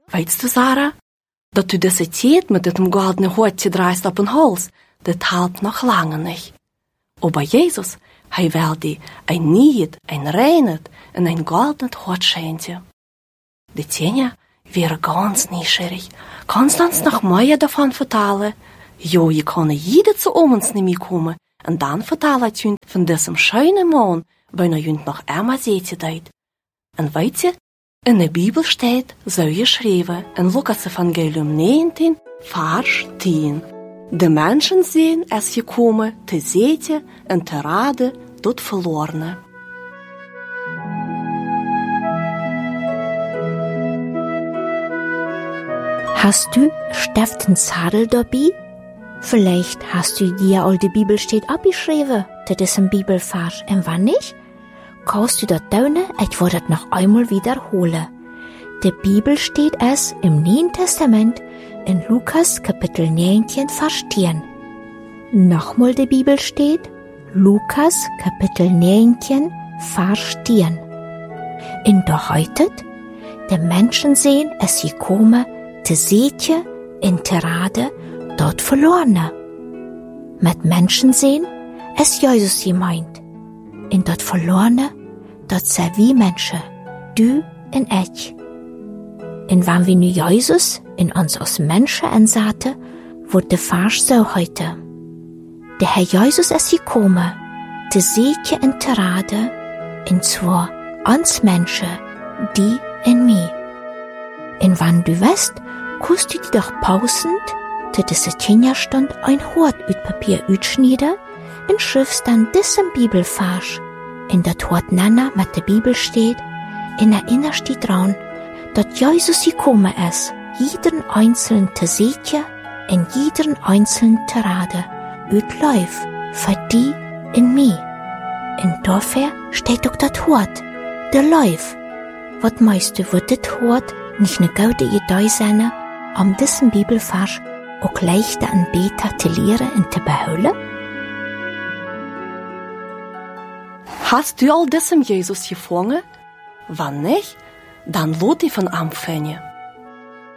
Weißt du, Sarah, dat du deze tijd met dit goldene hoedje draait op een hals, dat helpt nog lange niet. Aber Jesus, hij wil die een niet, een reinet en een goldene hoed schenken. Die Tanja wäre ganz neugierig. Kannst du uns noch mehr davon vertellen? Jo, je kan jeder zu uns nicht kommen und dann vertellen ich von diesem schönen Mann, wenn junt noch einmal seht deit. Und weißt ihr, in der Bibel steht, so geschrieben, in Lukas Evangelium 19, Vers 10. De Menschen sehen es gekommen, te zetje en te raden tot verlorene. Hast du Steffen Zadel dabei? Vielleicht hast du dir all die Bibel steht abgeschrieben, das ist ein Bibelvers. Und wann nicht? Kannst du dort tun, ich will das noch einmal wiederholen. Die Bibel steht es im Neuen Testament in Lukas Kapitel 19, Vers 10. Nochmal die Bibel steht, Lukas Kapitel 19, Vers 10. In der heute, die Menschen sehen es gekommen, te zetje in te raden dort verlorene. Met Menschen sehen, es Jesus gemeint. In dort verlorene, dort sei wie Menschen, du en ich. En wann wir nu Jesus in uns als Menschen ansaten, wordt de Vers so heute. Der Herr Jesus ist gekommen, te zetje in te raden, en zwar uns Menschen, die in mir. En wann du weißt, kannst du dir doch pausend, zu dieser Tinja-Stund ein Hort ut Papier utschnieden und schriftst dann diesen Bibelvers, in dat Hort Nana mit der Bibel steht, in erinnerst dich dran, dass Jesus gekommen ist, jeden einzelnen zu sehen, in jeden einzelnen zu raden, ut läuft, für die in mir. Und dafür steht auch dat Hort, der läuft. Was meinst du, wird das Hort nicht eine gute Idee sein, um diesen Bibelvers auch leichter und besser zu lernen und zu behalten? Hast du all diesem Jesus gefangen? Wann nicht, dann lot die von anfangen.